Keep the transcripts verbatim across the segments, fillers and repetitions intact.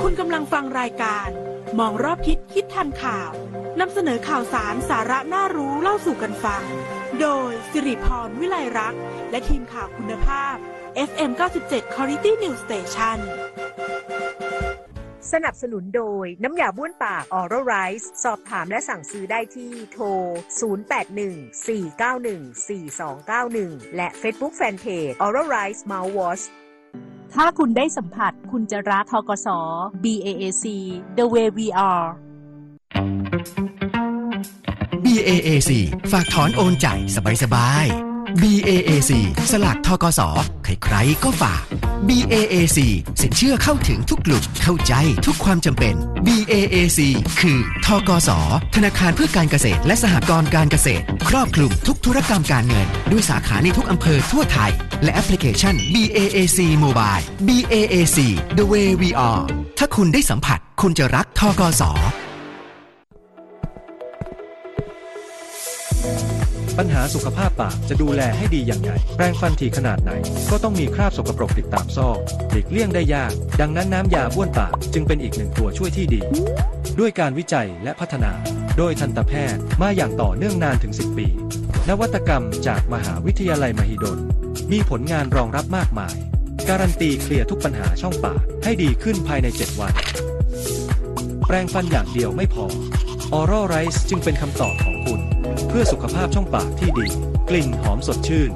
คุณกำลังฟังรายการมองรอบทิศคิดทันข่าวนำเสนอข่าวสารสาระน่ารู้เล่าสู่กันฟังโดยสิริพรวิไลรักษ์และทีมข่าวคุณภาพ เอฟ เอ็ม เก้าสิบเจ็ด Quality News Station สนับสนุนโดยน้ำยาบ้วนปาก Oral Rice สอบถามและสั่งซื้อได้ที่โทรศูนย์ แปด หนึ่ง สี่ เก้า หนึ่ง สี่ สอง เก้า หนึ่งและ Facebook Fanpage Oral Rice Mouthwash ถ้าคุณได้สัมผัสคุณจะรัก ธกส. บี เอ เอ ซี The Way We Are บี เอ เอ ซี ฝากถอนโอนจ่ายสบายๆ บี เอ เอ ซี สลากธกส. ใครๆก็ฝาก บี เอ เอ ซี สินเชื่อเข้าถึงทุกกลุ่มเข้าใจทุกความจำเป็น บี เอ เอ ซี คือธกส. ธนาคารเพื่อการเกษตรและสหกรณ์การเกษตรครอบคลุมทุกธุรกรรมการเงินด้วยสาขาในทุกอำเภอทั่วไทยและแอปพลิเคชัน บี เอ เอ ซี Mobile บี เอ เอ ซี The Way We Are ถ้าคุณได้สัมผัสคุณจะรักธกส. ปัญหาสุขภาพปากจะดูแลให้ดีอย่างไรแปรงฟันถี่ขนาดไหนก็ต้องมีคราบสกปรกติดตามซอกหลีกเลี่ยงได้ยากดังนั้นน้ำยาบ้วนปากจึงเป็นอีกหนึ่งตัวช่วยที่ดีด้วยการวิจัยและพัฒนาโดยทันตแพทย์มาอย่างต่อเนื่องนานถึงสิบปีนวัตกรรมจากมหาวิทยาลัยมหิดลมีผลงานรองรับมากมายการันตีเคลียร์ทุกปัญหาช่องปากให้ดีขึ้นภายในเจ็ดวันแปรงฟันอย่างเดียวไม่พอ Oral Rice จึงเป็นคำตอบของคุณเพื่อสุขภาพช่องปากที่ดีกลิ่นหอมสดชื่น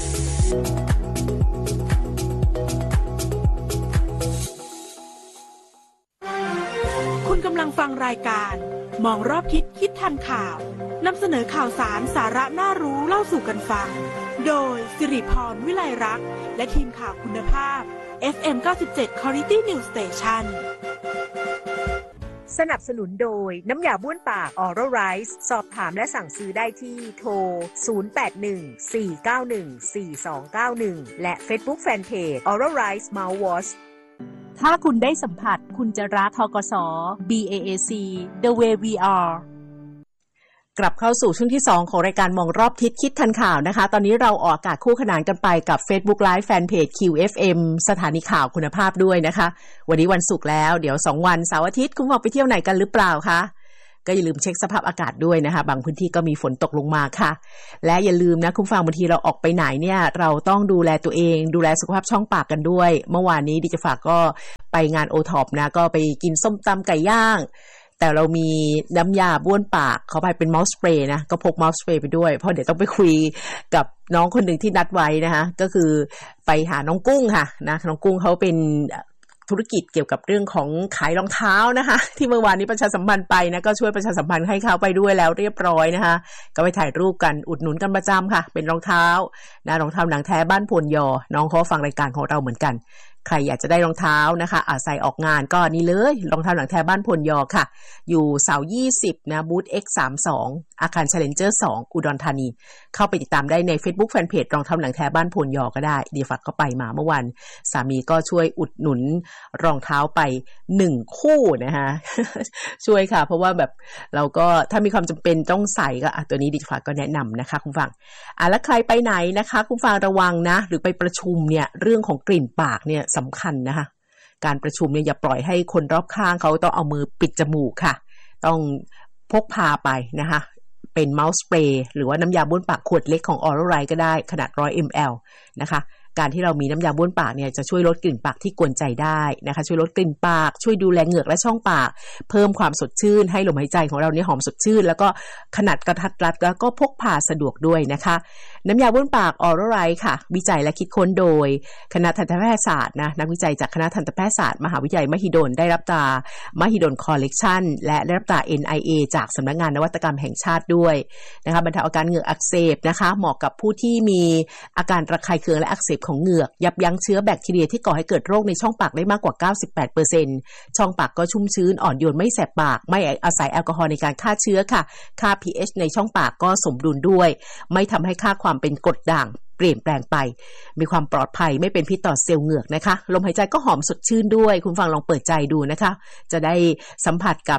คุณกำลังฟังรายการมองรอบทิศคิดทันข่าวนำเสนอข่าวสารสาระน่ารู้เล่าสู่กันฟังโดยสิริพรวิไลรักษ์และทีมข่าวคุณภาพ เอฟ เอ็ม เก้าสิบเจ็ด Quality News Station สนับสนุนโดยน้ำยาบ้วนปาก Oral Rice สอบถามและสั่งซื้อได้ที่โทรศูนย์ แปด หนึ่ง สี่ เก้า หนึ่ง สี่ สอง เก้า หนึ่งและ Facebook Fanpage Oral Rice Mouthwash ถ้าคุณได้สัมผัสคุณจะรัก ธกส. บี เอ เอ ซี The Way We Are กลับเข้าสู่ช่วงที่สองของรายการมองรอบทิศคิดทันข่าวนะคะตอนนี้เราออกอากาศคู่ขนานกันไปกับ Facebook Live Fanpage คิว เอฟ เอ็ม สถานีข่าวคุณภาพด้วยนะคะวันนี้วันศุกร์แล้วเดี๋ยวสองวันเสาร์อาทิตย์คุณบอกไปเที่ยวไหนกันหรือเปล่าคะก็อย่าลืมเช็คสภาพอากาศด้วยนะคะบางพื้นที่ก็มีฝนตกลงมาค่ะและอย่าลืมนะคุณฟังบางทีเราออกไปไหนเนี่ยเราต้องดูแลตัวเองดูแลสุขภาพช่องปากกันด้วยเมื่อวานนี้ดิจะฝากก็ไปงาน โอ ท็อป นะก็ไปกินส้มตำไก่ย่างแต่เรามีน้ำยาบ้วนปากเขาไปเป็นเมาส์สเปรย์นะก็พกเมาส์สเปรย์ไปด้วยเพราะเดี๋ยวต้องไปคุยกับน้องคนหนึ่งที่นัดไว้นะคะก็คือไปหาน้องกุ้งค่ะนะน้องกุ้งเขาเป็นธุรกิจเกี่ยวกับเรื่องของขายรองเท้านะคะที่เมื่อวานนี้ประชาสัมพันธ์ไปนะก็ช่วยประชาสัมพันธ์ให้เขาไปด้วยแล้วเรียบร้อยนะคะก็ไปถ่ายรูปกันอุดหนุนกันประจำค่ะเป็นรองเท้านะรองเท้าหนังแท้บ้านพลยอน้องเขาฟังรายการของเราเหมือนกันใครอยากจะได้รองเท้านะคะอาใส่ออกงานก็นี่เลยรองเท้าหนังแท้บ้านพลยอค่ะอยู่เสายี่สิบนะบูธ เอ็กซ์ สามสิบสอง อาคาร Challenger สองอุดรธานีเข้าไปติดตามได้ใน Facebook Fanpage รองเท้าหนังแท้บ้านพลยอก็ได้ดีฝากก็ไปมาเมื่อวันสามีก็ช่วยอุดหนุนรองเท้าไปหนึ่งคู่นะคะช่วยค่ะเพราะว่าแบบเราก็ถ้ามีความจำเป็นต้องใส่ก็อ่ะตัวนี้ดีฝากก็แนะนำนะคะคุณฟังอ่ะแล้วใครไปไหนนะคะคุณฟังระวังนะหรือไปประชุมเนี่ยเรื่องของกลิ่นปากเนี่ยสำคัญนะคะการประชุมเนี่ยอย่าปล่อยให้คนรอบข้างเขาต้องเอามือปิดจมูกค่ะต้องพกพาไปนะคะเป็นเมาส์สเปรย์หรือว่าน้ำยาบ้วนปากขวดเล็กของ Oral Rice ก็ได้ขนาดหนึ่งร้อยมิลลิลิตร นะคะการที่เรามีน้ำยาบ้วนปากเนี่ยจะช่วยลดกลิ่นปากที่กวนใจได้นะคะช่วยลดกลิ่นปากช่วยดูแลเหงือกและช่องปากเพิ่มความสดชื่นให้ลมหายใจของเราเนี่ยหอมสดชื่นแล้วก็ขนาดกระทัดรัดแล้วก็พกพาสะดวกด้วยนะคะน้ำยาบ้วนปาก Oral Rice ค่ะวิจัยและคิดค้นโดยคณะทันตแพทยศาสตร์นะนักวิจัยจากคณะทันตแพทยศาสตร์มหาวิทยาลัยมหิดลได้รับตรามหิดลคอลเลกชันและได้รับตรา เอ็น ไอ เอ จากสำนักงานนวัตกรรมแห่งชาติด้วยนะคะบรรเทาอาการเหงือกอักเสบนะคะเหมาะกับผู้ที่มีอาการระคายเคืองและอักเสบของเหงือกยับยั้งเชื้อแบคทีเรียที่ก่อให้เกิดโรคในช่องปากได้มากกว่า เก้าสิบแปดเปอร์เซ็นต์ ช่องปากก็ชุ่มชื้นอ่อนโยนไม่แสบปากไม่อาศัยแอลกอฮอล์ในการฆ่าเชื้อค่ะค่า pH ในช่องปากก็สมดุลด้วยไม่ทำให้ค่าความเป็นกรดด่างเปลี่ยนแปลงไปมีความปลอดภัยไม่เป็นพิษต่อเซลล์เหงือกนะคะลมหายใจก็หอมสดชื่นด้วยคุณฟังลองเปิดใจดูนะคะจะได้สัมผัสกับ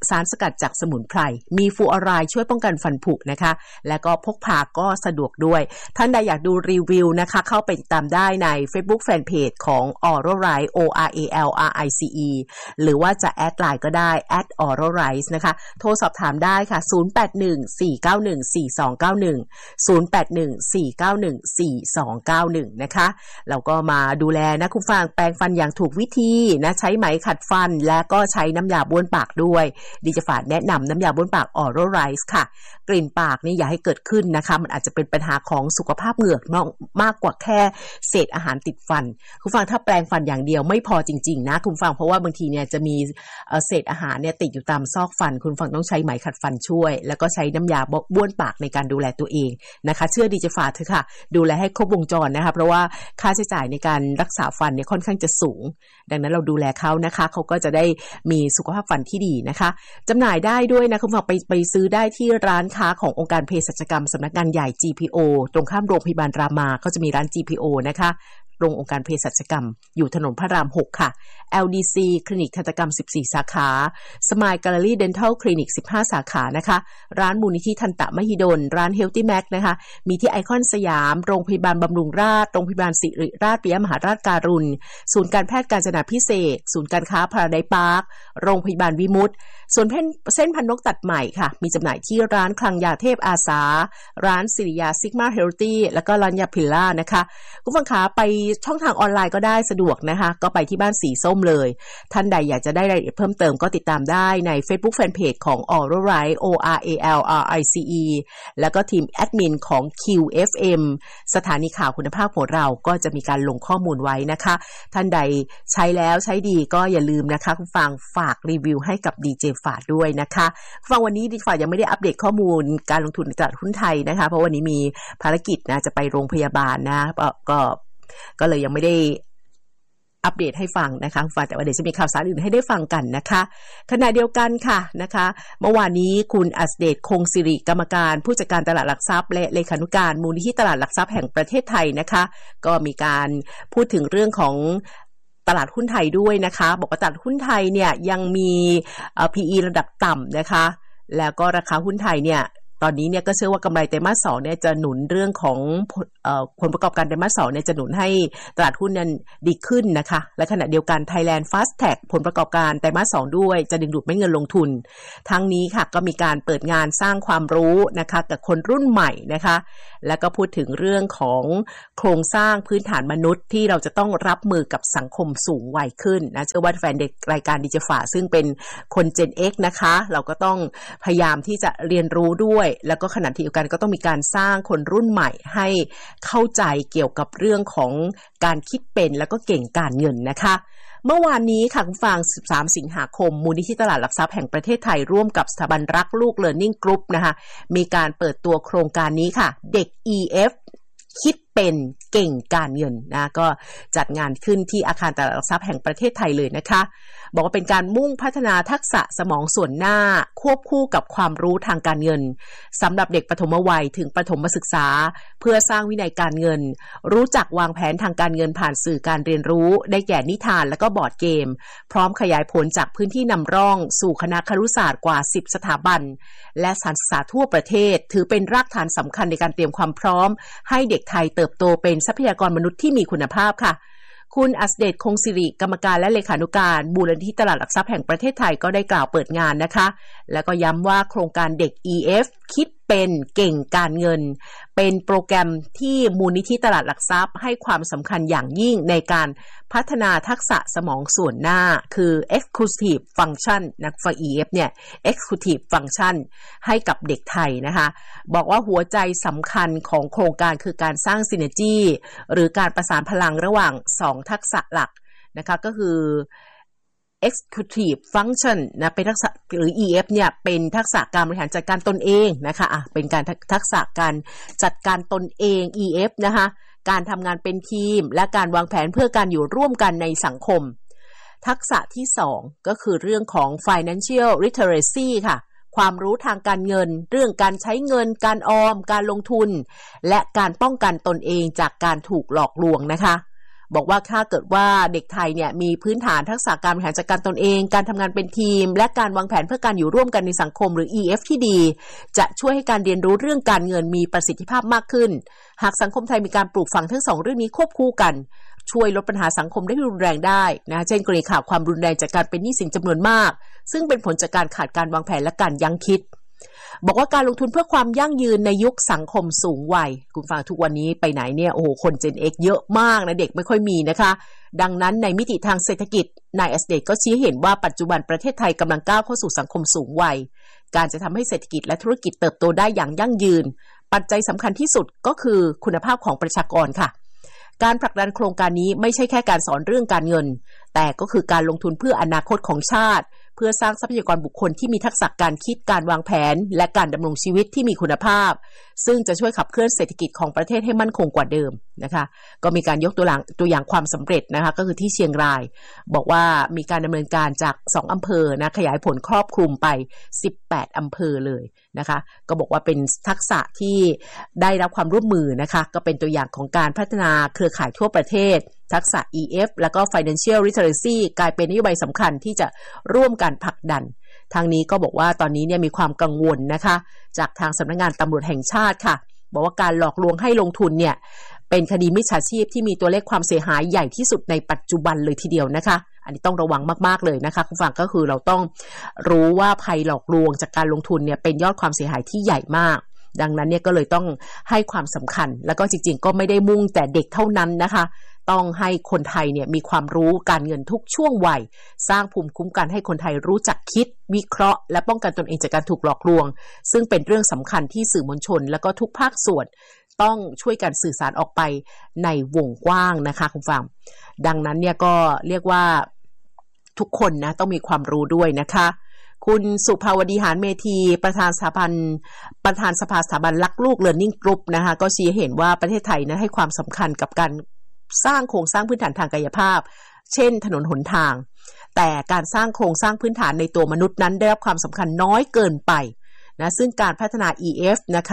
สารสกัดจากสมุนไพรมีฟลูออไรด์ช่วยป้องกันฟันผุนะคะและก็พกพาก็สะดวกด้วยท่านใดอยากดูรีวิวนะคะเข้าไปติดตามได้ใน Facebook Fanpage ของ Oralrice O R A L R I C E หรือว่าจะแอดไลน์ก็ได้ แอท Oralrice นะคะโทรสอบถามได้ค่ะศูนย์ แปด หนึ่ง สี่ เก้า หนึ่ง สี่ สอง เก้า หนึ่ง ศูนย์ แปด หนึ่ง สี่ เก้า หนึ่ง สี่ สอง เก้า หนึ่งนะคะเราก็มาดูแลนะคุณฟังแปรงฟันอย่างถูกวิธีนะใช้ไหมขัดฟันและก็ใช้น้ำยาบ้วนปากด้วยดิจฝาดแนะนำน้ำยาบ้วนปาก Oralrice ค่ะกลิ่นปากนี่อย่าให้เกิดขึ้นนะคะมันอาจจะเป็นปัญหาของสุขภาพเหงือกมากกว่าแค่เศษอาหารติดฟันคุณฟังถ้าแปรงฟันอย่างเดียวไม่พอจริงๆนะคุณฟังเพราะว่าบางทีเนี่ยจะมีเศษอาหารเนี่ยติดอยู่ตามซอกฟันคุณฟังต้องใช้ไหมขัดฟันช่วยแล้วก็ใช้น้ำยาบ้วนปากในการดูแลตัวเองนะคะเชื่อดิจฝาดเถอะค่ะดูแลให้ครบวงจรนะคะเพราะว่าค่าใช้จ่ายในการรักษาฟันเนี่ยค่อนข้างจะสูงดังนั้นเราดูแลเขานะคะเขาก็จะได้มีสุขภาพฟันที่ดีนะคะจำหน่ายได้ด้วยนะคุณฟังไปไปซื้อได้ที่ร้านค้าขององค์การเภสัชกรรมสำนักงานใหญ่ จี พี โอ ตรงข้ามโรงพยาบาลรามาก็จะมีร้าน จี พี โอ นะคะโรงองค์การเภสัชกรรมอยู่ถนนพระรามหกค่ะ แอล ดี ซี คลินิกทันตกรรมสิบสี่สาขา Smile Gallery Dental Clinic สิบห้าสาขานะคะร้านมูลนิธิทันตมหิดลร้าน Healthy Mac นะคะมีที่ไอคอนสยามโรงพยาบาลบำรุงราษฎร์โรงพยาบาลศิริราชปิยมหาราชการุณศูนย์การแพทย์กาญจนาภิเษกศูนย์การค้าพาราไดซ์พาร์คโรงพยาบาลวิมุตติส่วนเส้นพันนกตัดใหม่ค่ะมีจำหน่ายที่ร้านคลังยาเทพอาสาร้านสิริยาซิกมาเฮลตี้แล้วก็ร้านยาพิลล่านะคะคุณฟังขาไปช่องทางออนไลน์ก็ได้สะดวกนะคะก็ไปที่บ้านสีส้มเลยท่านใดอยากจะได้รายละเอียดเพิ่มเติมก็ติดตามได้ใน Facebook Fanpage ของ Oralrice O R A L R I C E แล้วก็ทีมแอดมินของ คิว เอฟ เอ็ม สถานีข่าวคุณภาพของเราก็จะมีการลงข้อมูลไว้นะคะท่านใดใช้แล้วใช้ดีก็อย่าลืมนะคะคุณฟังฝากรีวิวให้กับดีเจฝาดด้วยนะคะฟังวันนี้ดีฝาดยังไม่ได้อัปเดตข้อมูลการลงทุนในตลาดหุ้นไทยนะคะเพราะวันนี้มีภารกิจนะจะไปโรงพยาบาลนะก็ก็เลยยังไม่ได้อัปเดตให้ฟังนะคะฟังแต่ว่าเดี๋ยวจะมีข่าวสารอื่นให้ได้ฟังกันนะคะขณะเดียวกันค่ะนะคะเมื่อวานนี้คุณอัสเดชคงสิริกรรมการผู้จัดการตลาดหลักทรัพย์และเลขานุการมูลนิธิตลาดหลักทรัพย์แห่งประเทศไทยนะคะก็มีการพูดถึงเรื่องของตลาดหุ้นไทยด้วยนะคะบอกว่าตลาดหุ้นไทยเนี่ยยังมี พี อี ระดับต่ำนะคะแล้วก็ราคาหุ้นไทยเนี่ยตอนนี้เนี่ยก็เชื่อว่ากำไรไตรมาสสองเนี่ยจะหนุนเรื่องของเอ่อผลประกอบการไตรมาสสองเนี่ยจะหนุนให้ตลาดหุ้นนั้นดีขึ้นนะคะและขณะเดียวกัน Thailand Fast Track ผลประกอบการไตรมาสสองด้วยจะดึงดูดเม็ดเงินลงทุนทั้งนี้ค่ะก็มีการเปิดงานสร้างความรู้นะคะกับคนรุ่นใหม่นะคะแล้วก็พูดถึงเรื่องของโครงสร้างพื้นฐานมนุษย์ที่เราจะต้องรับมือกับสังคมสูงวัยขึ้นนะเชื่อว่าแฟนเด็กรายการดิจิฟาซึ่งเป็นคน Gen X นะคะเราก็ต้องพยายามที่จะเรียนรู้ด้วยแล้วก็ขณะเดียวกันก็ต้องมีการสร้างคนรุ่นใหม่ให้เข้าใจเกี่ยวกับเรื่องของการคิดเป็นแล้วก็เก่งการเงินนะคะเมื่อวานนี้ค่ะคุณฟังสิบสามสิงหาคมมูลนิธิตลาดหลักทรัพย์แห่งประเทศไทยร่วมกับสถาบันรักลูก Learning Group นะคะมีการเปิดตัวโครงการนี้ค่ะเด็ก อี เอฟ คิดเป็นเก่งการเงินนะก็จัดงานขึ้นที่อาคารตลาดหลักทรัพย์แห่งประเทศไทยเลยนะคะบอกว่าเป็นการมุ่งพัฒนาทักษะสมองส่วนหน้าควบคู่กับความรู้ทางการเงินสำหรับเด็กปฐมวัยถึงประถมศึกษาเพื่อสร้างวินัยการเงินรู้จักวางแผนทางการเงินผ่านสื่อการเรียนรู้ได้แก่นิทานและก็บอร์ดเกมพร้อมขยายผลจากพื้นที่นำร่องสู่คณะครุศาสตร์กว่าสิบสถาบันและสถานศึกษาทั่วประเทศถือเป็นรากฐานสำคัญในการเตรียมความพร้อมให้เด็กไทยเติบโตเป็นทรัพยากรมนุษย์ที่มีคุณภาพค่ะคุณอัสเดชคงสิริกรรมการและเลขานุการมูลนิธิตลาดหลักทรัพย์แห่งประเทศไทยก็ได้กล่าวเปิดงานนะคะแล้วก็ย้ำว่าโครงการเด็ก อี เอฟ คิดเป็นเก่งการเงินเป็นโปรแกรมที่มูลนิธิตลาดหลักทรัพย์ให้ความสำคัญอย่างยิ่งในการพัฒนาทักษะสมองส่วนหน้าคือ Executive Function นะ อี เอฟ เนี่ย Executive Function ให้กับเด็กไทยนะคะบอกว่าหัวใจสำคัญของโครงการคือการสร้าง Synergy หรือการประสานพลังระหว่างสองทักษะหลักนะคะก็คือExecutive Function นะเป็นทักษะหรือ อี เอฟ เนี่ยเป็นทักษะการบริหารจัดการตนเองนะคะอ่ะเป็นการทักษะการจัดการตนเอง อี เอฟ นะคะการทำงานเป็นทีมและการวางแผนเพื่อการอยู่ร่วมกันในสังคมทักษะที่สองก็คือเรื่องของ Financial Literacy ค่ะความรู้ทางการเงินเรื่องการใช้เงินการออมการลงทุนและการป้องกันตนเองจากการถูกหลอกลวงนะคะบอกว่าถ้าเกิดว่าเด็กไทยเนี่ยมีพื้นฐานทักษะการบริหารจัดการตนเองการทำงานเป็นทีมและการวางแผนเพื่อการอยู่ร่วมกันในสังคมหรือ อี เอฟ ที่ดีจะช่วยให้การเรียนรู้เรื่องการเงินมีประสิทธิภาพมากขึ้นหากสังคมไทยมีการปลูกฝังทั้งสองเรื่องนี้ควบคู่กันช่วยลดปัญหาสังคมได้รุนแรงได้นะเช่นกรณีข่าวความรุนแรงจากการเป็นหนี้สินจำนวนมากซึ่งเป็นผลจากการขาดการวางแผนและการยั้งคิดบอกว่าการลงทุนเพื่อความยั่งยืนในยุคสังคมสูงวัยคุณฟังทุกวันนี้ไปไหนเนี่ยโอ้โหคน Gen X เยอะมากนะเด็กไม่ค่อยมีนะคะดังนั้นในมิติทางเศรษฐกิจนายอัสเดชก็ชี้เห็นว่าปัจจุบันประเทศไทยกำลังก้าวเข้าสู่สังคมสูงวัยการจะทำให้เศรษฐกิจและธุรกิจเติบโตได้อย่างยั่งยืนปัจจัยสำคัญที่สุดก็คือคุณภาพของประชากรค่ะการผลักดันโครงการนี้ไม่ใช่แค่การสอนเรื่องการเงินแต่ก็คือการลงทุนเพื่ออนาคตของชาติเพื่อสร้างทรัพยากรบุคคลที่มีทักษะการคิดการวางแผนและการดำรงชีวิตที่มีคุณภาพซึ่งจะช่วยขับเคลื่อนเศรษฐกิจของประเทศให้มั่นคงกว่าเดิมนะคะก็มีการยกตัวอย่างตัวอย่างความสำเร็จนะคะก็คือที่เชียงรายบอกว่ามีการดำเนินการจากสองอำเภอนะขยายผลครอบคลุมไปสิบแปดอำเภอเลยนะคะก็บอกว่าเป็นทักษะที่ได้รับความร่วมมือนะคะก็เป็นตัวอย่างของการพัฒนาเครือข่ายทั่วประเทศทักษะ อี เอฟ แล้วก็ Financial Literacy กลายเป็นนโยบายสำคัญที่จะร่วมกันผลักดันทางนี้ก็บอกว่าตอนนี้เนี่ยมีความกังวลนะคะจากทางสำนักงานตำรวจแห่งชาติค่ะบอกว่าการหลอกลวงให้ลงทุนเนี่ยเป็นคดีมิจฉาชีพที่มีตัวเลขความเสียหายใหญ่ที่สุดในปัจจุบันเลยทีเดียวนะคะอันนี้ต้องระวังมากๆเลยนะคะคุณฟังก็คือเราต้องรู้ว่าภัยหลอกลวงจากการลงทุนเนี่ยเป็นยอดความเสียหายที่ใหญ่มากดังนั้นเนี่ยก็เลยต้องให้ความสำคัญแล้วก็จริงๆก็ไม่ได้มุ่งแต่เด็กเท่านั้นนะคะต้องให้คนไทยเนี่ยมีความรู้การเงินทุกช่วงวัยสร้างภูมิคุ้มกันให้คนไทยรู้จักคิดวิเคราะห์และป้องกันตนเองจากการถูกหลอกลวงซึ่งเป็นเรื่องสำคัญที่สื่อมวลชนและก็ทุกภาคส่วนต้องช่วยกันสื่อสารออกไปในวงกว้างนะคะคุณฟังดังนั้นเนี่ยก็เรียกว่าทุกคนนะต้องมีความรู้ด้วยนะคะคุณสุภาวดีหานเมธีประธานสถาบันประธานสภาสถาบันรักลูก Learning Group นะคะก็ชี้เห็นว่าประเทศไทยนะให้ความสำคัญกับการสร้างโครงสร้างพื้นฐานทางกายภาพเช่นถนนหนทางแต่การสร้างโครงสร้างพื้นฐานในตัวมนุษย์นั้นได้รับความสำคัญน้อยเกินไปนะซึ่งการพัฒนา อี เอฟ นะคะ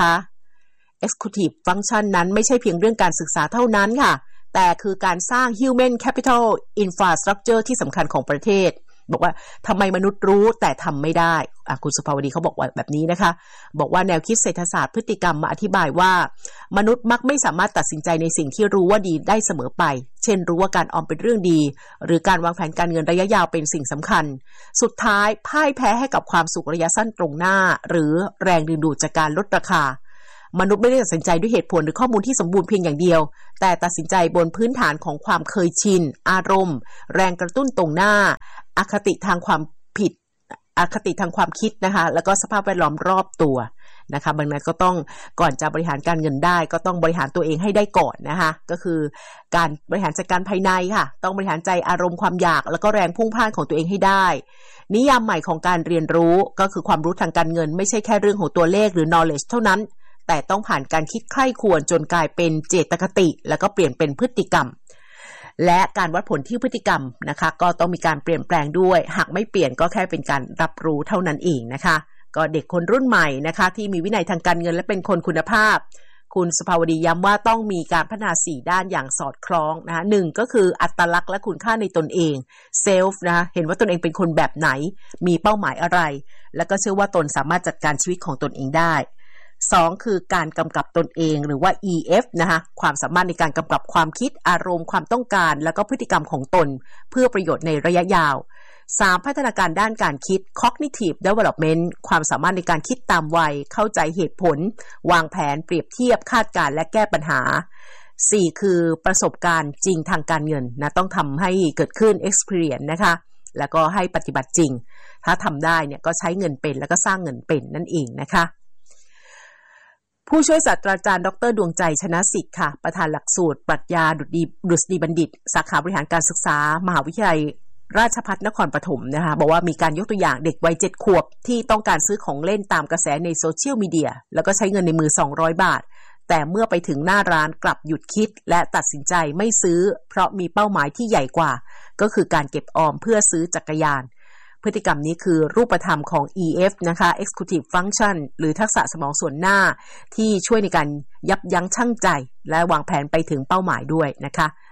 Executive Function นั้นไม่ใช่เพียงเรื่องการศึกษาเท่านั้นค่ะแต่คือการสร้าง Human Capital Infrastructure ที่สำคัญของประเทศบอกว่าทำไมมนุษย์รู้แต่ทำไม่ได้คุณสุภาวดีเขาบอกว่าแบบนี้นะคะบอกว่าแนวคิดเศรษฐศาสตร์พฤติกรรมมาอธิบายว่ามนุษย์มักไม่สามารถตัดสินใจในสิ่งที่รู้ว่าดีได้เสมอไปเช่นรู้ว่าการออมเป็นเรื่องดีหรือการวางแผนการเงินระยะยาวเป็นสิ่งสำคัญสุดท้ายพ่ายแพ้ให้กับความสุขระยะสั้นตรงหน้าหรือแรงดึงดูดจากการลดราคามนุษย์ไม่ได้ตัดสินใจด้วยเหตุผลหรือข้อมูลที่สมบูรณ์เพียงอย่างเดียวแต่ตัดสินใจบนพื้นฐานของความเคยชินอารมณ์แรงกระตุ้นตรงหน้าอคติทางความผิดอคติทางความคิดนะคะแล้วก็สภาพแวดล้อมรอบตัวนะคะดังนั้นก็ต้องก่อนจะบริหารการเงินได้ก็ต้องบริหารตัวเองให้ได้ก่อนนะคะก็คือการบริหารจัดการภายในค่ะต้องบริหารใจอารมณ์ความอยากแล้วก็แรงพุ่งพล่านของตัวเองให้ได้นิยามใหม่ของการเรียนรู้ก็คือความรู้ทางการเงินไม่ใช่แค่เรื่องของตัวเลขหรือ knowledge เท่านั้นแต่ต้องผ่านการคิดใคร่ควรจนกลายเป็นเจตคติแล้วก็เปลี่ยนเป็นพฤติกรรมและการวัดผลที่พฤติกรรมนะคะก็ต้องมีการเปลี่ยนแปลงด้วยหากไม่เปลี่ยนก็แค่เป็นการรับรู้เท่านั้นเองนะคะก็เด็กคนรุ่นใหม่นะคะที่มีวินัยทางการเงินและเป็นคนคุณภาพคุณสุภาวดีย้ำว่าต้องมีการพัฒนาสี่ด้านอย่างสอดคล้องนะคะหนึ่งก็คืออัตลักษณ์และคุณค่าในตนเองเซลฟ์นะเห็นว่าตนเองเป็นคนแบบไหนมีเป้าหมายอะไรแล้วก็เชื่อว่าตนสามารถจัดการชีวิตของตนเองได้สองคือการกำกับตนเองหรือว่า อี เอฟ นะคะความสามารถในการกำกับความคิดอารมณ์ความต้องการแล้วก็พฤติกรรมของตนเพื่อประโยชน์ในระยะยาวสามพัฒนาการด้านการคิด cognitive development ความสามารถในการคิดตามวัยเข้าใจเหตุผลวางแผนเปรียบเทียบคาดการณ์และแก้ปัญหาสี่คือประสบการณ์จริงทางการเงินนะต้องทำให้เกิดขึ้น experience นะคะแล้วก็ให้ปฏิบัติจริงถ้าทำได้เนี่ยก็ใช้เงินเป็นแล้วก็สร้างเงินเป็นนั่นเองนะคะผู้ช่วยศาสตราจารย์ดรดวงใจชนะสิทธิ์ค่ะประธานหลักสูตรปรัชญาดุษฎีดุษฎีบัณฑิตสาขาบริหารการศึกษามหาวิทยาลัยราชภัฏนครปฐมนะคะบอกว่ามีการยกตัวอย่างเด็กวัยเจ็ดขวบที่ต้องการซื้อของเล่นตามกระแสในโซเชียลมีเดียแล้วก็ใช้เงินในมือสองร้อยบาทแต่เมื่อไปถึงหน้าร้านกลับหยุดคิดและตัดสินใจไม่ซื้อเพราะมีเป้าหมายที่ใหญ่กว่าก็คือการเก็บออมเพื่อซื้อจักรยานพฤติกรรมนี้คือรูปธรรมของ อี เอฟ นะคะ Executive Function หรือทักษะสมองส่วนหน้าที่ช่วยในการยับยั้งชั่งใจและวางแผนไปถึงเป้าหมายด้วยนะคะ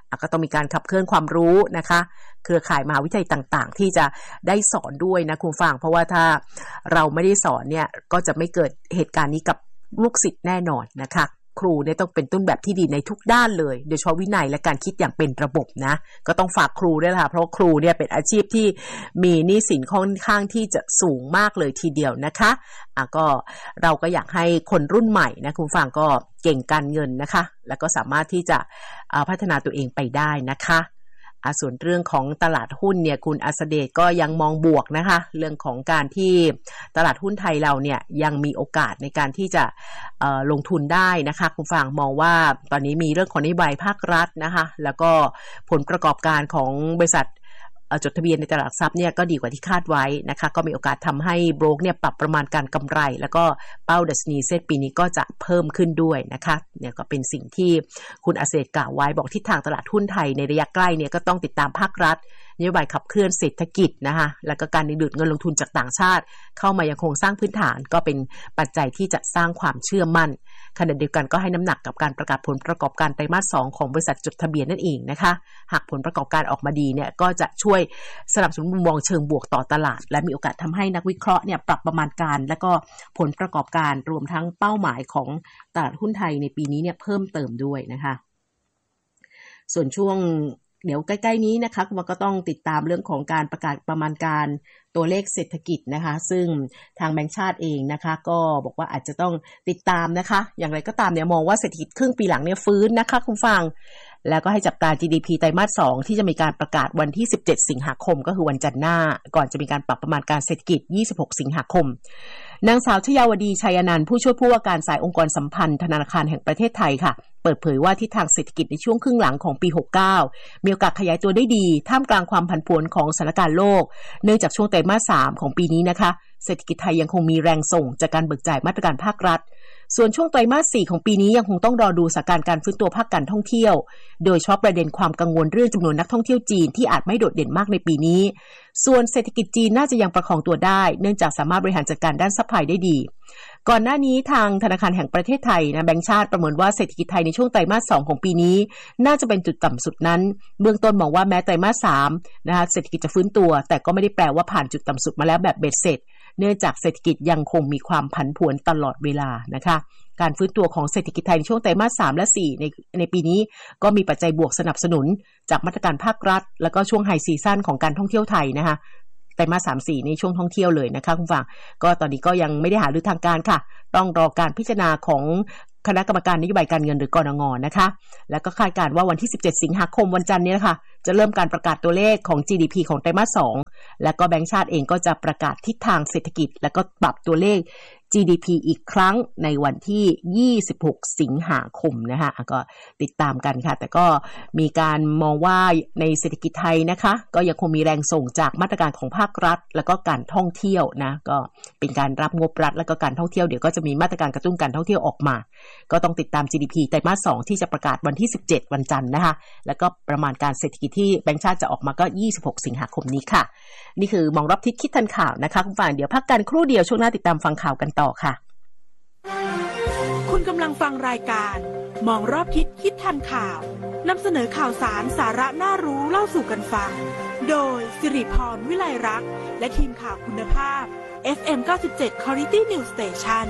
ก็ต้องมีการขับเคลื่อนความรู้นะคะเครือข่ายมหาวิทยาลัยต่างๆที่จะได้สอนด้วยนะคุณฟังเพราะว่าถ้าเราไม่ได้สอนเนี่ยก็จะไม่เกิดเหตุการณ์นี้กับลูกศิษย์แน่นอนนะคะครูเนี่ยต้องเป็นต้นแบบที่ดีในทุกด้านเลยโดยเฉพาะวินัยและการคิดอย่างเป็นระบบนะก็ต้องฝากครูด้วยค่ะเพราะครูเนี่ยเป็นอาชีพที่มีหนี้สินค่อนข้างที่จะสูงมากเลยทีเดียวนะคะอ่ะก็เราก็อยากให้คนรุ่นใหม่นะคุณฟังก็เก่งการเงินนะคะแล้วก็สามารถที่จะพัฒนาตัวเองไปได้นะคะอ่ะส่วนเรื่องของตลาดหุ้นเนี่ยคุณอัสเดชก็ยังมองบวกนะคะเรื่องของการที่ตลาดหุ้นไทยเราเนี่ยยังมีโอกาสในการที่จะเอ่อลงทุนได้นะคะคุณฟังมองว่าตอนนี้มีเรื่องของนโยบายภาครัฐนะคะแล้วก็ผลประกอบการของบริษัทจดทะเบียนในตลาดหลักทรัพย์เนี่ยก็ดีกว่าที่คาดไว้นะคะก็มีโอกาสทำให้โบรกเนี่ยปรับประมาณการกำไรแล้วก็เป้าดัชนีเซ็ตปีนี้ก็จะเพิ่มขึ้นด้วยนะคะเนี่ยก็เป็นสิ่งที่คุณอาเซดกล่าวไว้บอกทิศทางตลาดหุ้นไทยในระยะใกล้เนี่ยก็ต้องติดตามภาครัฐนโยบายขับเคลื่อนเศรษฐกิจนะคะแล้วก็การดึงดูดเงินลงทุนจากต่างชาติเข้ามายังโครงสร้างพื้นฐานก็เป็นปัจจัยที่จะสร้างความเชื่อมั่นขณะเดียวกันก็ให้น้ำหนักกับการประกาศผลประกอบการไตรมาสสองของบริษัทจดทะเบียนนั่นเองนะคะหากผลประกอบการออกมาดีเนี่ยก็จะช่วยสนับสนุนมุมมองเชิงบวกต่อตลาดและมีโอกาสทำให้นักวิเคราะห์เนี่ยปรับประมาณการและก็ผลประกอบการรวมทั้งเป้าหมายของตลาดหุ้นไทยในปีนี้เนี่ยเพิ่มเติมด้วยนะคะส่วนช่วงเดี๋ยวใกล้ๆนี้นะคะมันก็ต้องติดตามเรื่องของการประกาศประมาณการตัวเลขเศรษฐกิจนะคะซึ่งทางแบงก์ชาติเองนะคะก็บอกว่าอาจจะต้องติดตามนะคะอย่างไรก็ตามเนี่ยมองว่าเศรษฐกิจครึ่งปีหลังเนี่ยฟื้นนะคะคุณฟังแล้วก็ให้จับตา จี ดี พี ไตรมาสสองที่จะมีการประกาศวันที่สิบเจ็ดสิงหาคมก็คือวันจันทร์หน้าก่อนจะมีการปรับประมาณการเศรษฐกิจยี่สิบหกสิงหาคมนางสาวชยาวดีชัยอนันต์ผู้ช่วยผู้ว่าการสายองค์กรสัมพันธ์ธนาคารแห่งประเทศไทยค่ะเปิดเผยว่าทิศทางเศรษฐกิจในช่วงครึ่งหลังของปีหกสิบเก้ามีโอกาสขยายตัวได้ดีท่ามกลางความผันผวนของสถานการณ์โลกเนื่องจากช่วงไตรมาสสามของปีนี้นะคะเศรษฐกิจไทยยังคงมีแรงส่งจากการเบิกจ่ายมาตรการภาครัฐส่วนช่วงไตรมาสสี่ของปีนี้ยังคงต้องรอดูสถานการณ์การฟื้นตัวภาคการท่องเที่ยวโดยเฉพาะประเด็นความกังวลเรื่องจำนวนนักท่องเที่ยวจีนที่อาจไม่โดดเด่นมากในปีนี้ส่วนเศรษฐกิจจีนน่าจะยังประคองตัวได้เนื่องจากสามารถบริหารจัดการด้านซัพพลายได้ดีก่อนหน้านี้ทางธนาคารแห่งประเทศไทยนะแบงก์ชาติประเมินว่าเศรษฐกิจไทยในช่วงไตรมาสสองของปีนี้น่าจะเป็นจุดต่ำสุดนั้นเบื้องต้นมองว่าแม้ไตรมาสสามนะคะเศรษฐกิจจะฟื้นตัวแต่ก็ไม่ได้แปลว่าผ่านจุดต่ำสุดมาแล้วแบบเบ็ดเสร็จเนื่องจากเศรษฐกิจยังคงมีความผันผวนตลอดเวลานะคะการฟื้นตัวของเศรษฐกิจไทยในช่วงไตรมาสสามและสี่ในในปีนี้ก็มีปัจจัยบวกสนับสนุนจากมาตรการภาครัฐแล้วก็ช่วงไฮซีซั่นของการท่องเที่ยวไทยนะคะไตรมาส สาม สี่ ในช่วงท่องเที่ยวเลยนะคะคุณฟังก็ตอนนี้ก็ยังไม่ได้หารือทางการค่ะต้องรอการพิจารณาของคณะกรรมการนโยบายการเงินหรือกนง.นะคะแล้วก็คาดการณ์ว่าวันที่สิบเจ็ดสิงหาคมวันจันทร์นี้นะคะจะเริ่มการประกาศตัวเลขของ จี ดี พี ของไตรมาสสองแล้วก็แบงก์ชาติเองก็จะประกาศทิศทางเศรษฐกิจแล้วก็ปรับตัวเลข จี ดี พี อีกครั้งในวันที่ยี่สิบหกสิงหาคมนะคะก็ติดตามกันค่ะแต่ก็มีการมองว่าในเศรษฐกิจไทยนะคะก็ยังคงมีแรงส่งจากมาตรการของภาครัฐแล้วก็การท่องเที่ยวนะก็เป็นการรับงบรัฐแล้วก็การท่องเที่ยวเดี๋ยวก็จะมีมาตรการกระตุ้นการท่องเที่ยวออกมาก็ต้องติดตาม จี ดี พี ไตรมาสสองที่จะประกาศวันที่สิบเจ็ดวันจันทร์นะคะแล้วก็ประมาณการเศรษฐกิจที่แบงก์ชาติจะออกมาก็ยี่สิบหกสิงหาคมนี้ค่ะนี่คือมองรอบทิศคิดทันข่าวนะคะคุณฟังเดี๋ยวพักกันครู่เดียวช่วงหน้าติดตามฟังข่าวกันต่อค่ะคุณกำลังฟังรายการมองรอบทิศคิดทันข่าวนำเสนอข่าวสารสาระน่ารู้เล่าสู่กันฟังโดยสิริพรวิไลรักษ์และทีมข่าวคุณภาพ เอฟ เอ็ม เก้าสิบเจ็ด Quality News Station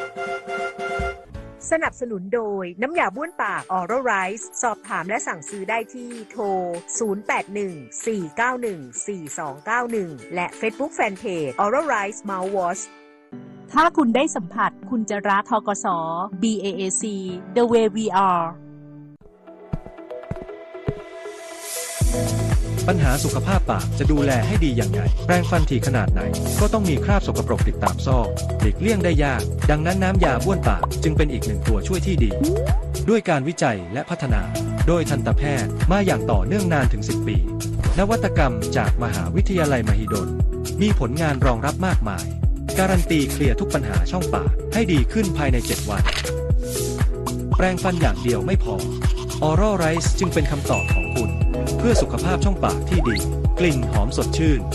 สนับสนุนโดยน้ำยาบ้วนปาก Oral Rice สอบถามและสั่งซื้อได้ที่โทรศูนย์ แปด หนึ่ง สี่ เก้า หนึ่ง สี่ สอง เก้า หนึ่งและ Facebook Fanpage Oral Rice Mouthwash ถ้าคุณได้สัมผัสคุณจะรัก ธกส. บี เอ เอ ซี The Way We Are ปัญหาสุขภาพปากจะดูแลให้ดีอย่างไรแปรงฟันถี่ขนาดไหนก็ต้องมีคราบสกปรกติดตามซอกหลีกเลี่ยงได้ยากดังนั้นน้ำยาบ้วนปากจึงเป็นอีกหนึ่งตัวช่วยที่ดีด้วยการวิจัยและพัฒนาโดยทันตแพทย์มาอย่างต่อเนื่องนานถึงสิบปีนวัตกรรมจากมหาวิทยาลัยมหิดลมีผลงานรองรับมากมายการันตีเคลียร์ทุกปัญหาช่องปากให้ดีขึ้นภายในเจ็ดวันแปรงฟันอย่างเดียวไม่พอ Oral Rice จึงเป็นคำตอบของคุณเพื่อสุขภาพช่องปากที่ดีกลิ่นหอมสดชื่น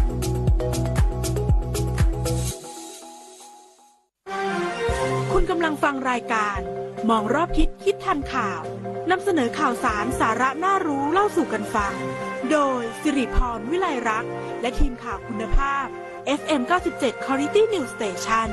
คุณกำลังฟังรายการมองรอบทิศคิดทันข่าวนำเสนอข่าวสารสาระน่ารู้เล่าสู่กันฟังโดยสิริพรวิไลรักษ์และทีมข่าวคุณภาพ เอฟ เอ็ม เก้าสิบเจ็ด Quality News Station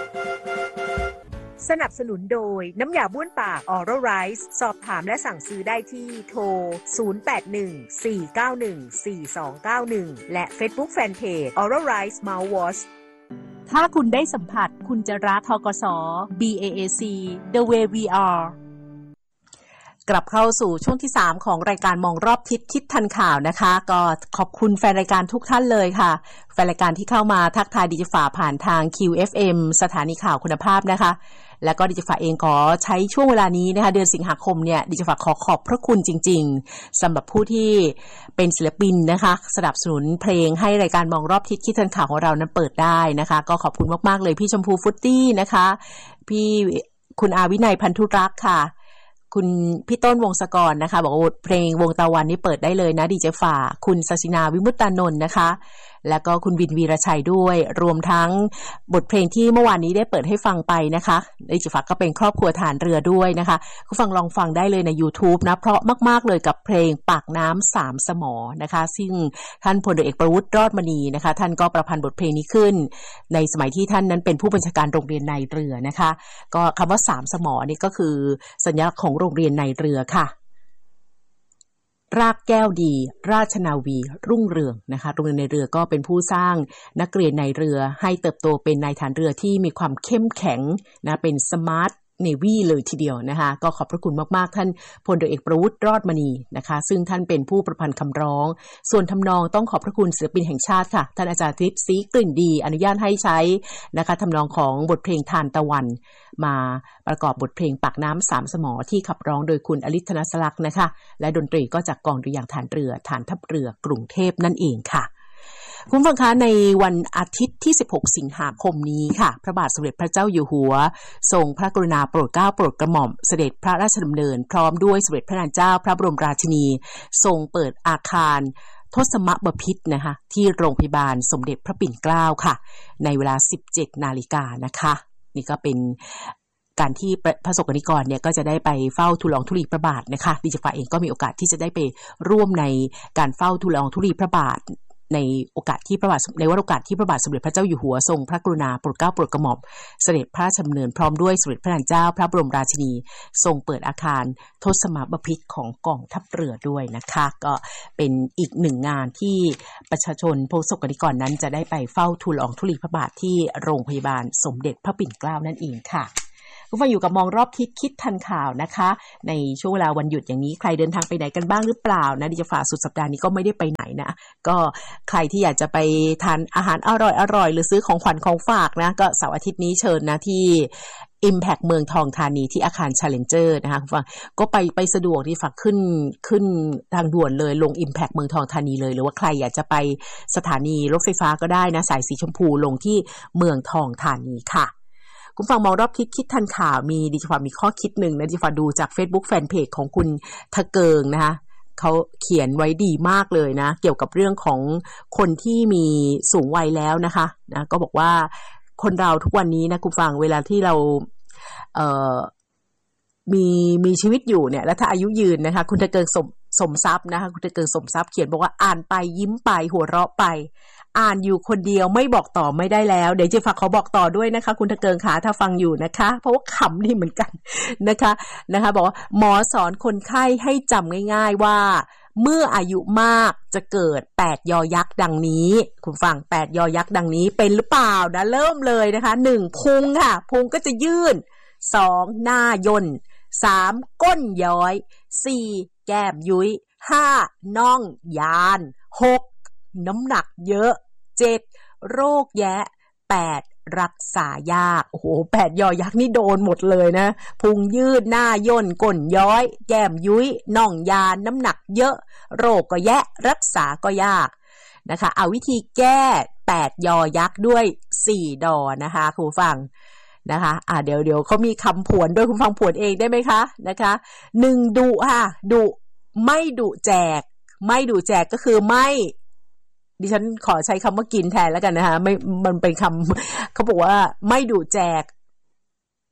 สนับสนุนโดยน้ำยาบ้วนปาก Oral Rice สอบถามและสั่งซื้อได้ที่โทร ศูนย์ แปด หนึ่ง สี่ เก้า หนึ่ง สี่ สอง เก้า หนึ่ง และ Facebook Fanpage Oral Rice Mouthwash ถ้าคุณได้สัมผัสคุณจะรัก ธกส. บี เอ เอ ซี The Way We Are กลับเข้าสู่ช่วงที่สามของรายการมองรอบทิศคิดทันข่าวนะคะก็ขอบคุณแฟนรายการทุกท่านเลยค่ะแฟนรายการที่เข้ามาทักทายดิจิฟ้าผ่านทาง คิว เอฟ เอ็ม สถานีข่าวคุณภาพนะคะแล้วก็ดิจิฟ้าเองขอใช้ช่วงเวลานี้นะคะเดือนสิงหาคมเนี่ยดิจิฟ้าขอขอบพระคุณจริงๆสำหรับผู้ที่เป็นศิลปินนะคะสนับสนุนเพลงให้รายการมองรอบทิศคิดทันข่าวของเรานั้นเปิดได้นะคะก็ขอบคุณมากๆเลยพี่ชมพูฟุตตี้นะคะพี่คุณอาวินัยพันธุรักษ์ค่ะคุณพี่ต้นวงศกรนะคะบอกว่าเพลงวงตะวันนี่เปิดได้เลยนะดีเจฝ่าคุณศศินาวิมุตตานนท์นะคะแล้วก็คุณวินวีรชัยด้วยรวมทั้งบทเพลงที่เมื่อวานนี้ได้เปิดให้ฟังไปนะคะดีเจฝ่าก็เป็นครอบครัวฐานเรือด้วยนะคะคุณฟังลองฟังได้เลยใน YouTube นะเพราะมากๆเลยกับเพลงปากน้ำสามสมอนะคะซึ่งท่านพลเอกประวุฒิรอดมณีนะคะท่านก็ประพันธ์บทเพลงนี้ขึ้นในสมัยที่ท่านนั้นเป็นผู้บัญชาการโรงเรียนนายเรือนะคะก็คำว่าสามสมอนี่ก็คือสัญลักษณ์ของโรงเรียนนายเรือค่ะรากแก้วดีราชนาวีรุ่งเรืองนะคะโรงเรียนนายเรือก็เป็นผู้สร้างนักเรียนนายเรือให้เติบโตเป็นนายฐานเรือที่มีความเข้มแข็งนะเป็นสมาร์ทเนวี่เลยทีเดียวนะคะก็ขอบพระคุณมากๆท่านพลเอกประวุฒิรอดมณีนะคะซึ่งท่านเป็นผู้ประพันธ์คำร้องส่วนทำนองต้องขอบพระคุณศิลปินแห่งชาติค่ะท่านอาจารย์ทิพย์ศรีกลิ่นดีอนุญาตให้ใช้นะคะทำนองของบทเพลงทานตะวันมาประกอบบทเพลงปากน้ำสามสมอที่ขับร้องโดยคุณอลิศ ธนสลักษณ์นะคะและดนตรีก็จากกองดุริยางค์ฐานเรือฐานทัพเรือกรุงเทพนั่นเองค่ะคุณผู้ฟังคะในวันอาทิตย์ที่สิบหกสิงหาคมนี้ค่ะพระบาทสมเด็จพระเจ้าอยู่หัวทรงพระกรุณาโปรดเกล้าโปรดกระหม่อมเสด็จพระราชดำเนินพร้อมด้วยสมเด็จพระนางเจ้าพระบรมราชินีทรงเปิดอาคารทศมบพิตรนะคะที่โรงพยาบาลสมเด็จพระปิ่นเกล้าค่ะในเวลา สิบเจ็ดนาฬิกานะคะนี่ก็เป็นการที่พระประสบกนิกรเนี่ยก็จะได้ไปเฝ้าทูลละอองธุลีพระบาทนะคะดิฉันเองก็มีโอกาสที่จะได้ไปร่วมในการเฝ้าทูลละอองธุลีพระบาทในโอกาสที่พระบาทในวาระโอกาสที่พระบาทสมเด็จพระเจ้าอยู่หัวทรงพระกรุณาโปรดเกล้าโปรดกระหม่อมเสด็จพระราชดำเนินพร้อมด้วยสมเด็จพระนางเจ้าพระบรมราชินีทรงเปิดอาคารทศมบพิตรของกองทัพเรือด้วยนะคะก็เป็นอีกหนึ่งงานที่ประชาชนผู้ประสบกนิกรนั้นจะได้ไปเฝ้าทูลละอองธุลีพระบาทที่โรงพยาบาลสมเด็จพระปิ่นเกล้านั่นเองค่ะคุณฟังอยู่กับมองรอบทิศคิดทันข่าวนะคะในช่วงเวลาวันหยุดอย่างนี้ใครเดินทางไปไหนกันบ้างหรือเปล่านะดิจะฝ่าสุดสัปดาห์นี้ก็ไม่ได้ไปไหนนะก็ใครที่อยากจะไปทานอาหารอร่อยๆหรือซื้อของขวัญของฝากนะก็เสาร์อาทิตย์นี้เชิญนะที่ Impact เมืองทองธานีที่อาคาร Challenger นะคะคุณฟังก็ไปไปสะดวกที่ฝากขึ้นขึ้นทางด่วนเลยลง Impact เมืองทองธานีเลยหรือว่าใครอยากจะไปสถานีรถไฟฟ้าก็ได้นะสายสีชมพูลงที่เมืองทองธานีค่ะคุณฟังมองรอบคิดคิดทันข่าวมีดิฉันมีข้อคิดหนึ่งนะดิฉันดูจาก Facebook Fanpage ของคุณทะเกิงนะคะเขาเขียนไว้ดีมากเลยนะเกี่ยวกับเรื่องของคนที่มีสูงวัยแล้วนะคะนะก็บอกว่าคนเราทุกวันนี้นะคุณฟังเวลาที่เราเอ่อมีมีชีวิตอยู่เนี่ยแล้วถ้าอายุยืนนะคะคุณทะเกิงสมสมทรัพย์นะคะคุณทะเกิงสมทรัพย์เขียนบอกว่าอ่านไปยิ้มไปหัวเราะไปอ่านอยู่คนเดียวไม่บอกต่อไม่ได้แล้วเดี๋ยวจะฝากเขาบอกต่อด้วยนะคะคุณทะเกิงขาถ้าฟังอยู่นะคะเพราะว่าขำนี่เหมือนกันนะคะนะคะบอกว่าหมอสอนคนไข้ให้จำง่ายๆว่าเมื่ออายุมากจะเกิดแปดยอยักษ์ดังนี้คุณฟังแปดยอยักษ์ดังนี้เป็นหรือเปล่านะเริ่มเลยนะคะหนึ่งพุงค่ะพุงก็จะยื่นสองหน้าย่นสามก้นย้อยสี่แก้มยุ้ยห้าน่องยานหกน้ำหนักเยอะเจ็ดโรคแยะแปดรักษายากโอ้โหแปดยอยักษ์นี่โดนหมดเลยนะพุงยืดหน้าย่นก้นย้อยแก้มยุ้ยน่องยานน้ำหนักเยอะโรคก็แยะรักษาก็ยากนะคะเอาวิธีแก้แปดยอยักษ์ด้วยสี่ดอนะคะครูฟังนะคะอ่าเดี๋ยวเดี๋ยวเขามีคำผวนด้วยคุณฟังผวนเองได้ไหมคะนะคะหนึ่งดุค่ะดุไม่ดุแจกไม่ดุแจกก็คือไม่ดิฉันขอใช้คำว่ากินแทนแล้วกันนะคะไม่มันเป็นคำเขาบอกว่าไม่ดุแจก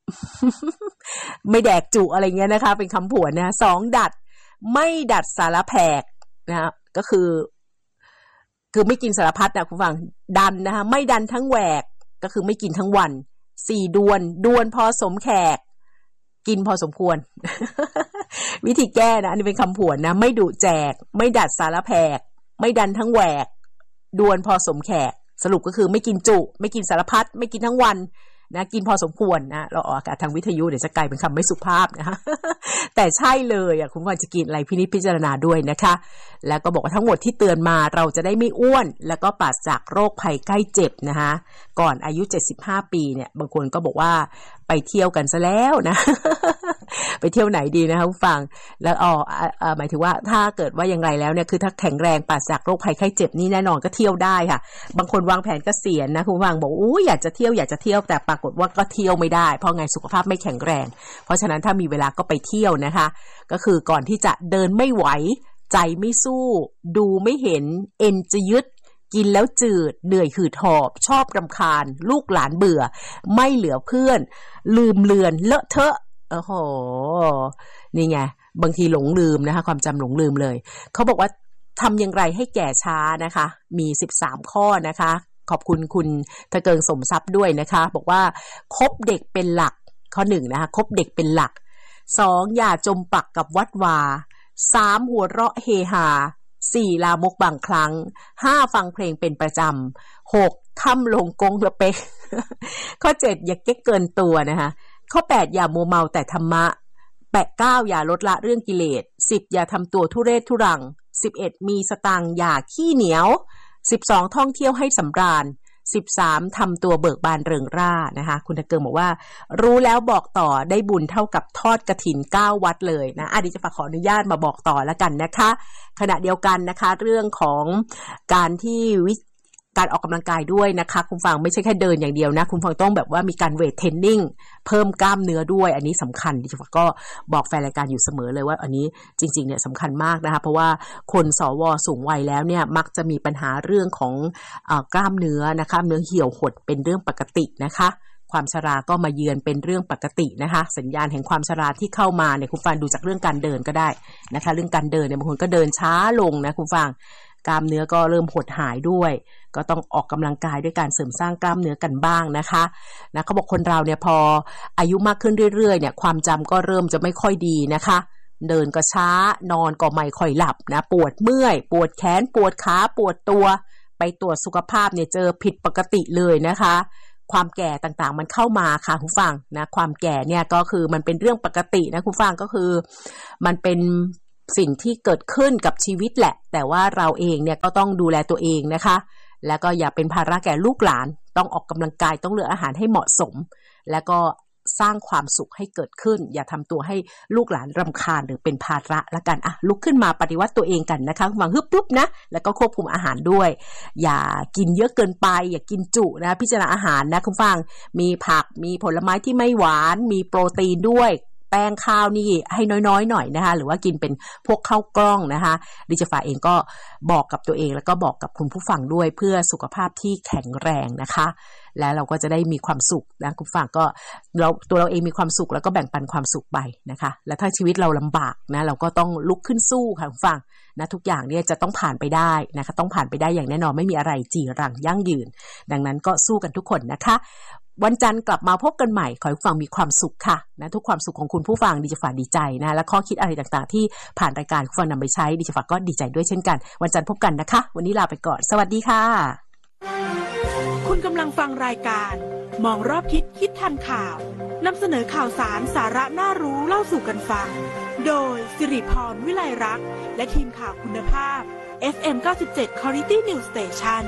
ไม่แดกจุอะไรเงี้ยนะคะเป็นคำผวนนะสองดัดไม่ดัดสารแผกนะก็คือคือไม่กินสารพัดนะคุณฟังดันนะคะไม่ดันทั้งแหวกก็คือไม่กินทั้งวันสี่ดวนดวนพอสมแขกกินพอสมควร วิธีแก้นะอันนี้เป็นคำผวนนะไม่ดุแจกไม่ดัดสารแผกไม่ดันทั้งแหวกดวนพอสมแขกสรุปก็คือไม่กินจุไม่กินสารพัดไม่กินทั้งวันนะกินพอสมควรนะเราออกอากาศทางวิทยุเดี๋ยวจะกลายเป็นคำไม่สุภาพนะคะ แต่ใช่เลยอ่ะคุณควรจะกินอะไรพินิจพิจารณาด้วยนะคะแล้วก็บอกว่าทั้งหมดที่เตือนมาเราจะได้ไม่อ้วนแล้วก็ปราศจากโรคภัยใกล้เจ็บนะคะก่อนอายุเจ็ดสิบห้าปีเนี่ยบางคนก็บอกว่าไปเที่ยวกันซะแล้วนะ ไปเที่ยวไหนดีนะคะผู้ฟังแล้วอ๋อเอ่อหมายถึงว่าถ้าเกิดว่าอย่างไรแล้วเนี่ยคือถ้าแข็งแรงปราศจากโรคภัยไข้เจ็บนี่แน่นอนก็เที่ยวได้ค่ะบางคนวางแผนเกษียณนะคุณผู้ฟังบอกอู้อยากจะเที่ยวอยากจะเที่ยวแต่ปรากฏว่าก็เที่ยวไม่ได้เพราะไงสุขภาพไม่แข็งแรงเพราะฉะนั้นถ้ามีเวลาก็ไปเที่ยวนะคะก็คือก่อนที่จะเดินไม่ไหวใจไม่สู้ดูไม่เห็นเอ็นจะยึดกินแล้วจืดเหนื่อยหืดหอบชอบรำคาญลูกหลานเบื่อไม่เหลือเพื่อนลืมเลือนเลอะเทอะโอ้โหนี่ไงบางทีหลงลืมนะคะความจำหลงลืมเลยเขาบอกว่าทำอย่างไรให้แก่ช้านะคะมีสิบสามข้อนะคะขอบคุณคุณทะเกิงสมทรัพย์ด้วยนะคะบอกว่าคบเด็กเป็นหลักข้อหนึ่งนะคะคบเด็กเป็นหลักสองอย่าจมปักกับวัดวาสามหัวเราะเฮฮาสี่ลามกบางครั้งห้าฟังเพลงเป็นประจำหกค่ำลงกงละเป๊ะ ข้อเจ็ดอย่าเก๊กเกินตัวนะคะข้อแปดอย่ามัวเมาแต่ธรรมะแปดเก้าอย่าลดละเรื่องกิเลสสิบอย่าทำตัวทุเรศทุรังสิบเอ็ดมีสตังค์อย่าขี้เหนียวสิบสองท่องเที่ยวให้สำราญสิบสามทำตัวเบิกบานเริงร่านะคะคุณตะเกิงบอกว่ารู้แล้วบอกต่อได้บุญเท่ากับทอดกฐินเก้าวัดเลยนะอ่ะดิฉันขออนุญาตมาบอกต่อแล้วกันนะคะขณะเดียวกันนะคะเรื่องของการที่วิการออกกำลังกายด้วยนะคะคุณฟังไม่ใช่แค่เดินอย่างเดียวนะคุณฟังต้องแบบว่ามีการเวทเทรนนิ่งเพิ่มกล้ามเนื้อด้วยอันนี้สำคัญดิฉันก็บอกแฟนรายการอยู่เสมอเลยว่าอันนี้จริงๆเนี่ยสำคัญมากนะคะเพราะว่าคนสวสูงวัยแล้วเนี่ยมักจะมีปัญหาเรื่องของเอ่อกล้ามเนื้อนะคะเนื้อเหี่ยวหดเป็นเรื่องปกตินะคะความชราก็มาเยือนเป็นเรื่องปกตินะคะสัญญาณแห่งความชราที่เข้ามาเนี่ยคุณฟังดูจากเรื่องการเดินก็ได้นะคะเรื่องการเดินเนี่ยบางคนก็เดินช้าลงนะคุณฟังกล้ามเนื้อก็เริ่มหดหายด้วยก็ต้องออกกำลังกายด้วยการเสริมสร้างกล้ามเนื้อกันบ้างนะคะนะเขาบอกคนเราเนี่ยพออายุมากขึ้นเรื่อยๆเนี่ยความจำก็เริ่มจะไม่ค่อยดีนะคะเดินก็ช้านอนก็ไม่ค่อยหลับนะปวดเมื่อยปวดแขนปวดขาปวดตัวไปตรวจสุขภาพเนี่ยเจอผิดปกติเลยนะคะความแก่ต่างๆมันเข้ามาค่ะคุณฟังนะความแก่เนี่ยก็คือมันเป็นเรื่องปกตินะคุณฟังก็คือมันเป็นสิ่งที่เกิดขึ้นกับชีวิตแหละแต่ว่าเราเองเนี่ยก็ต้องดูแลตัวเองนะคะแล้วก็อย่าเป็นภาระแก่ลูกหลานต้องออกกำลังกายต้องเลือกอาหารให้เหมาะสมแล้วก็สร้างความสุขให้เกิดขึ้นอย่าทำตัวให้ลูกหลานรำคาญหรือเป็นภาระละกันอ่ะลุกขึ้นมาปฏิวัติตัวเองกันนะคะวางฮึบปุ๊บนะแล้วก็ควบคุมอาหารด้วยอย่ากินเยอะเกินไปอย่ากินจุนะพิจารณาอาหารนะคุณฟังมีผักมีผลไม้ที่ไม่หวานมีโปรตีนด้วยแป้งข้าวนี่ให้น้อยๆหน่อยนะคะหรือว่ากินเป็นพวกข้าวกล้องนะคะดิจิฟ้าเองก็บอกกับตัวเองแล้วก็บอกกับคุณผู้ฟังด้วยเพื่อสุขภาพที่แข็งแรงนะคะแล้วเราก็จะได้มีความสุขนะคุณผู้ฟังก็เราตัวเราเองมีความสุขแล้วก็แบ่งปันความสุขไปนะคะแล้วถ้าชีวิตเราลำบากนะเราก็ต้องลุกขึ้นสู้ค่ะคุณผู้ฟังนะทุกอย่างเนี่ยจะต้องผ่านไปได้นะคะต้องผ่านไปได้อย่างแน่นอนไม่มีอะไรจีรังยั่งยืนดังนั้นก็สู้กันทุกคนนะคะวันจันทร์กลับมาพบกันใหม่ขอให้ผู้ฟังมีความสุขค่ะนะทุกความสุขของคุณผู้ฟังดิจิฟ้าดีใจนะและข้อคิดอะไรต่างๆที่ผ่านรายการผู้ฟังนำไปใช้ดิจิฟ้าก็ดีใจด้วยเช่นกันวันจันทร์พบกันนะคะวันนี้ลาไปก่อนสวัสดีค่ะคุณกำลังฟังรายการมองรอบทิศคิดทันข่าวนำเสนอข่าวสารสาระน่ารู้เล่าสู่กันฟังโดยสิริพรวิไลรักษ์และทีมข่าวคุณภาพ เอฟ เอ็ม เก้าสิบเจ็ด Quality News Station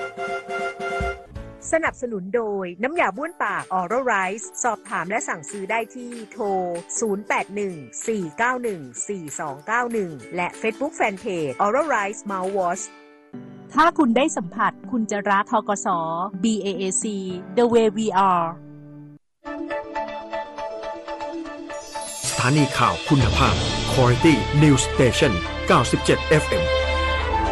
สนับสนุนโดยน้ำยาบ้วนปาก Oral Rice สอบถามและสั่งซื้อได้ที่โทรศูนย์ แปด หนึ่ง สี่ เก้า หนึ่ง สี่ สอง เก้า หนึ่งและ Facebook Fanpage Oral Rice Mouthwash ถ้าคุณได้สัมผัสคุณจะรัก ธกส. บี เอ เอ ซี The Way We Are สถานีข่าวคุณภาพ Quality News Station เก้าสิบเจ็ด เอฟ เอ็ม